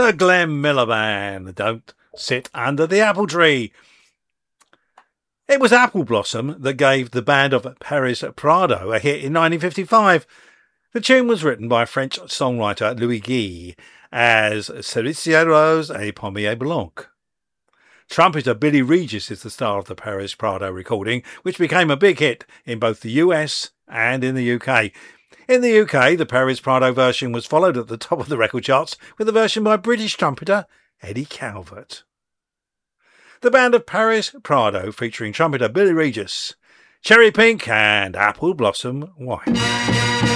The Glenn Miller Band, Don't Sit Under the Apple Tree. It was Apple Blossom that gave the band of Paris Prado a hit in 1955. The tune was written by French songwriter Louis Guy as Cerise Rose et Pommier Blanc. Trumpeter Billy Regis is the star of the Paris Prado recording, which became a big hit in both the US and in the UK. In the UK, the Paris Prado version was followed at the top of the record charts with a version by British trumpeter Eddie Calvert. The band of Paris Prado featuring trumpeter Billy Regis, Cherry Pink and Apple Blossom White.